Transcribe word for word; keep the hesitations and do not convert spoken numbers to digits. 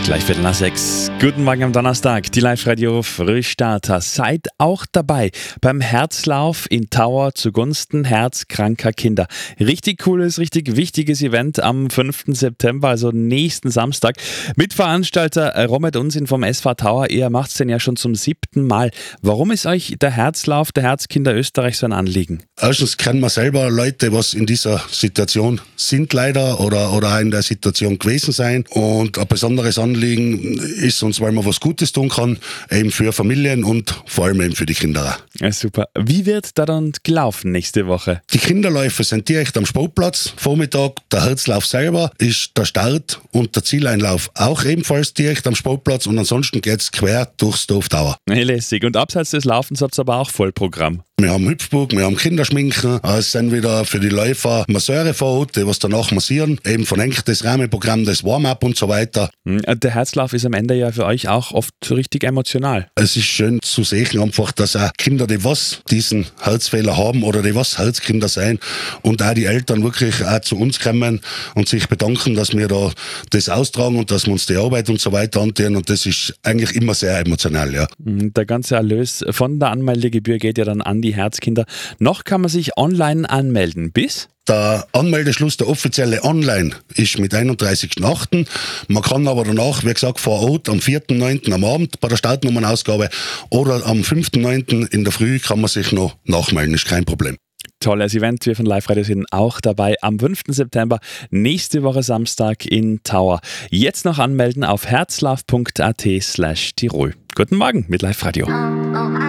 Gleich Viertel nach sechs. Guten Morgen am Donnerstag. Die Live-Radio Frühstarter. Seid auch dabei beim Herzlauf in Tauer zugunsten herzkranker Kinder. Richtig cooles, richtig wichtiges Event am fünften September, also nächsten Samstag. Mitveranstalter Romet Unsin vom S V Tauer. Ihr macht es denn ja schon zum siebten Mal. Warum ist euch der Herzlauf der Herzkinder Österreich so ein Anliegen? Erstens kennen wir selber Leute, was in dieser Situation sind leider oder, oder auch in der Situation gewesen sein. Und ein besonderes Anliegen ist uns, weil man was Gutes tun kann, eben für Familien und vor allem eben für die Kinder. Ja, super. Wie wird da dann gelaufen nächste Woche? Die Kinderläufe sind direkt am Sportplatz. Vormittag der Herzlauf selber ist der Start und der Zieleinlauf auch ebenfalls direkt am Sportplatz. Und ansonsten geht es quer durchs Dorf Tauer. Hey, lässig. Und abseits des Laufens habt ihr aber auch Vollprogramm. Wir haben Hüpfburg, wir haben Kinderschminken, es sind wieder für die Läufer Masseure vor Ort, die was danach massieren, eben verlängertes Rahmenprogramm, das Warm-up und so weiter. Der Herzlauf ist am Ende ja für euch auch oft richtig emotional. Es ist schön zu sehen einfach, dass auch Kinder, die was diesen Herzfehler haben oder die was Herzkinder sein und auch die Eltern wirklich auch zu uns kommen und sich bedanken, dass wir da das austragen und dass wir uns die Arbeit und so weiter antun, und das ist eigentlich immer sehr emotional, ja. Der ganze Erlös von der Anmeldegebühr geht ja dann an die Herzkinder. Noch kann man sich online anmelden. Bis? Der Anmeldeschluss, der offizielle Online, ist mit einunddreißigsten achten Man kann aber danach, wie gesagt, vor Ort am vierten neunten am Abend bei der Startnummernausgabe oder am fünften neunten in der Früh kann man sich noch nachmelden, ist kein Problem. Tolles Event, wir von Live-Radio sind auch dabei am fünften September, nächste Woche Samstag in Tauer. Jetzt noch anmelden auf herzlauf punkt at slash Tirol. Guten Morgen mit Live-Radio.